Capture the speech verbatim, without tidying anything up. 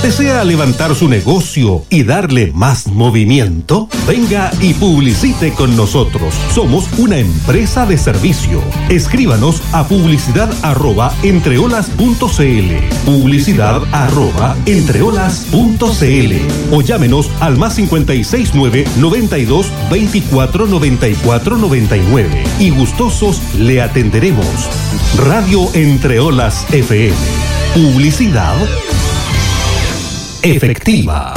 ¿Desea levantar su negocio y darle más movimiento? Venga y publicite con nosotros. Somos una empresa de servicio. Escríbanos a publicidad arroba entreolas punto cl, publicidad arroba entreolas punto cl o llámenos al más cincuenta y seis nueve, noventa y dos, veinticuatro, noventa y cuatro, noventa y nueve y gustosos le atenderemos. Radio Entreolas F M. Publicidad efectiva.